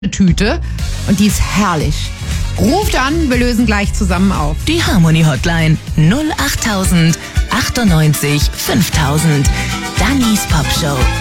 Tüte und die ist herrlich. Ruft an, wir lösen gleich zusammen auf. Die Harmony Hotline 08000 98 5000. Dannys Pop Show.